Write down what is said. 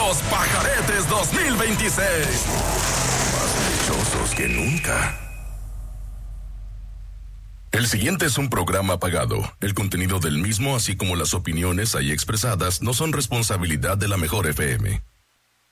Los Pajaretes 2026. Más dichosos que nunca. El siguiente es un programa pagado. El contenido del mismo, así como las opiniones ahí expresadas, no son responsabilidad de la Mejor FM.